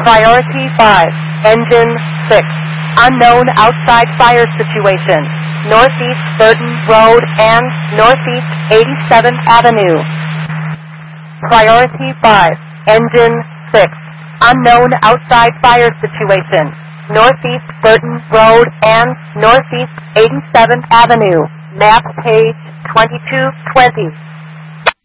Priority 5, Engine 6. Unknown outside fire situation. Northeast Burton Road and Northeast 87th Avenue. Priority 5, Engine 6. Unknown outside fire situation. Northeast Burton Road and Northeast 87th Avenue. Map page 2220.